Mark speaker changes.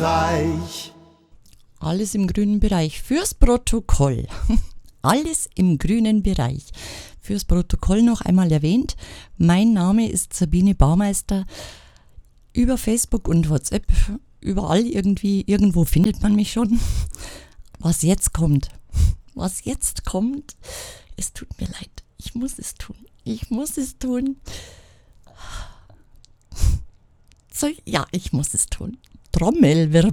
Speaker 1: Bereich.
Speaker 2: Alles im grünen Bereich. Fürs Protokoll. Alles im grünen Bereich. Fürs Protokoll noch einmal erwähnt. Mein Name ist Sabine Baumeister. Über Facebook und WhatsApp, überall irgendwo findet man mich schon. Was jetzt kommt, es tut mir leid. Ich muss es tun. Ja, ich muss es tun. Trommelwirbel.